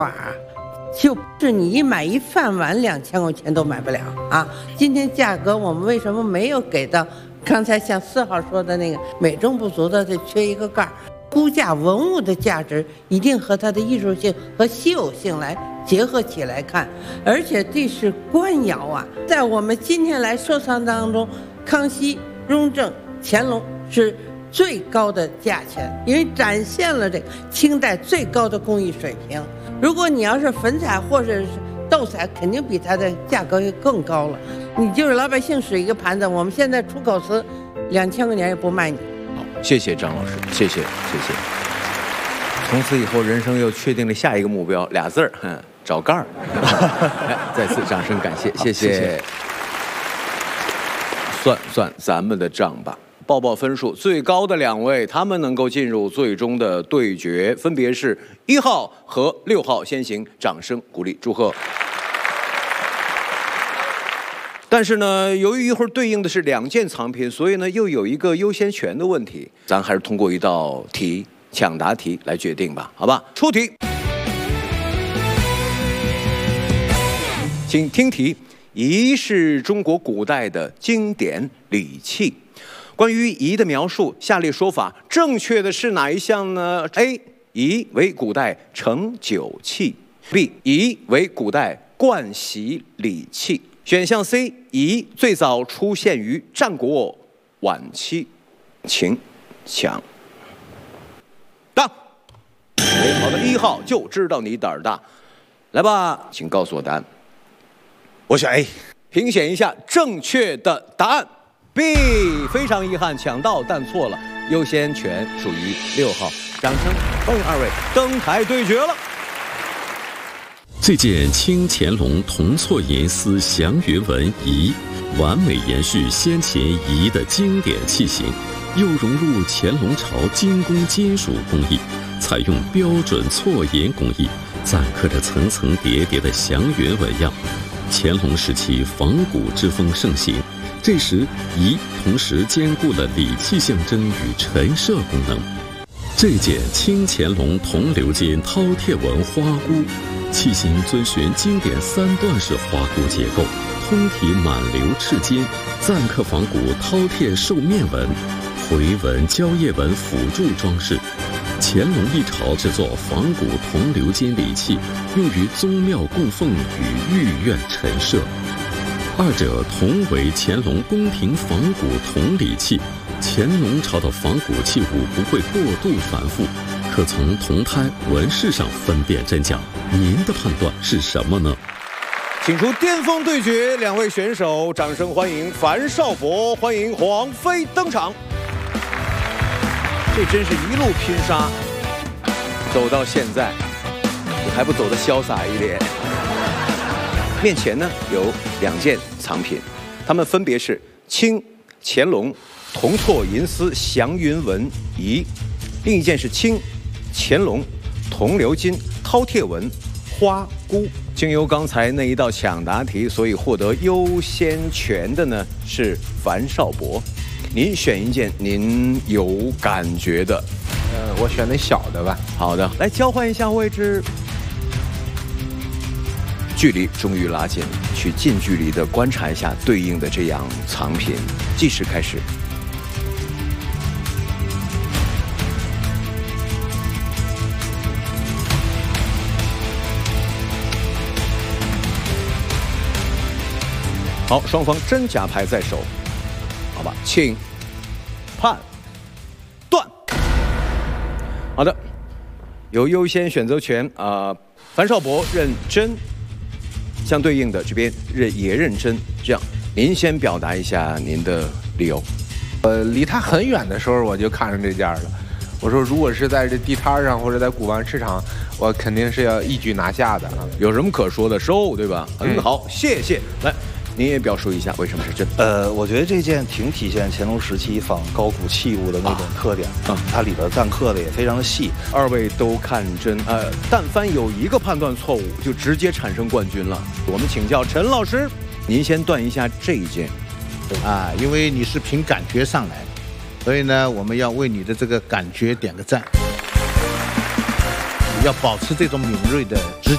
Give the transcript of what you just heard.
啊，就是你一买一饭碗2000块钱都买不了啊！今天价格我们为什么没有给到刚才像4号说的那个美中不足的，这缺一个盖儿？估价文物的价值一定和它的艺术性和稀有性来结合起来看，而且这是官窑啊，在我们今天来收藏当中，康熙、雍正、乾隆是最高的价钱，因为展现了这个清代最高的工艺水平。如果你要是粉彩或者是斗彩，肯定比它的价格更高了。你就是老百姓使一个盘子，我们现在出口瓷2000块钱也不卖你。 好，谢谢张老师，谢谢。从此以后，人生又确定了下一个目标，2字儿，找盖儿。再次掌声感谢，谢谢。算咱们的账吧。报分数最高的2位，他们能够进入最终的对决，分别是1号和6号。先行掌声鼓励，祝贺。但是呢，由于一会儿对应的是2件藏品，所以呢又有一个优先权的问题，咱还是通过一道题抢答题来决定吧，好吧？出题，请听题：仪是中国古代的经典礼器。关于仪的描述，下列说法正确的是哪一项呢 ？A. 仪为古代盛酒器 ；B. 仪为古代盥洗礼器。选项 C. 仪最早出现于战国晚期，请抢答。好的，1号就知道你胆儿大，来吧，请告诉我答案。 我选 A， 评选一下正确的答案。B， 非常遗憾抢到，但错了，优先权属于6号。掌声欢迎2位登台对决了。 这件清乾隆铜错银丝祥云纹仪，完美延续先秦仪的经典器型，又融入乾隆朝精工金属工艺，采用标准错银工艺，錾刻着层层叠叠的祥云纹样。乾隆时期仿古之风盛行，这时仪同时兼顾了礼器象征与陈设功能。这件清乾隆铜鎏金饕餮纹花箍，器型遵循经典3段式花箍结构，通体满鎏赤金，錾刻仿古饕餮兽面纹、回纹、蕉叶纹辅助装饰。乾隆一朝制作仿古铜鎏金礼器，用于宗庙供奉与御苑陈设。二者同为乾隆宫廷仿古铜礼器，乾隆朝的仿古器物不会过度繁复，可从铜胎纹饰上分辨真假。您的判断是什么呢？ 请出巅峰对决2位选手，掌声欢迎樊少博，欢迎黄飞登场。这真是一路拼杀，走到现在，你还不走得潇洒一点？面前呢有2件藏品，它们分别是清乾隆铜错银丝祥云纹仪，另一件是清乾隆铜鎏金饕餮纹花箍。经由刚才那一道抢答题，所以获得优先权的呢是樊少博。您选一件您有感觉的。 我选那小的吧。 好的，来交换一下位置。距离终于拉近了，去近距离的观察一下对应的这样藏品。计时开始。好，双方真假牌在手，好吧，请判断。好的，有优先选择权樊少博认真，相对应的这边也认真。这样，您先表达一下您的理由。 离他很远的时候我就看上这件了。我说，如果是在这地摊上或者在古玩市场，我肯定是要一举拿下的。 有什么可说的，收，对吧？很好，谢谢。来。您也表述一下为什么是真？ 我觉得这件挺体现乾隆时期仿高古器物的那种特点它里边錾刻的也非常的细。 2位都看真，但凡有一个判断错误，就直接产生冠军了。我们请教陈老师，您先断一下这一件。 因为你是凭感觉上来的，所以呢，我们要为你的这个感觉点个赞。要保持这种敏锐的直